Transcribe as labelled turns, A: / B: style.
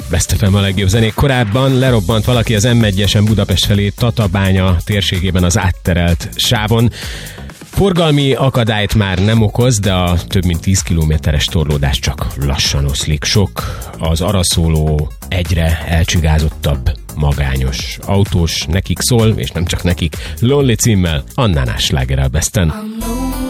A: Best FM a legjobb zenék. Korábban lerobbant valaki az M1-esen Budapest felé Tatabánya térségében az átterelt sávon. Forgalmi akadályt már nem okoz, de a több mint 10 kilométeres torlódás csak lassan oszlik. Sok az arra szóló, egyre elcsigázottabb, magányos autós, nekik szól, és nem csak nekik. Lonely címmel Annánás sláger a Besten.